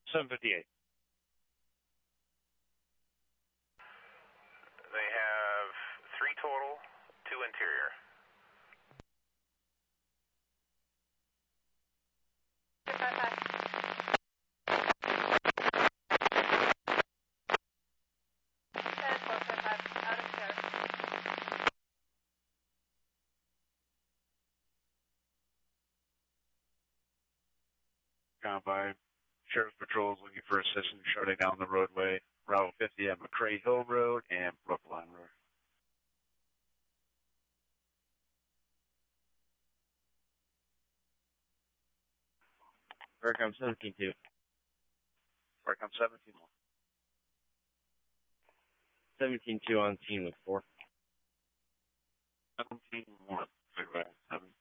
758. They have 3 total, 2 interior. Combine. Sheriff's Patrol is looking for assistance shutting down the roadway, Route 50 at McCray Hill Road and Brookline Road. Work on 17-2. Work on 17-1. 17-2 on scene with 4. 17-1. 7.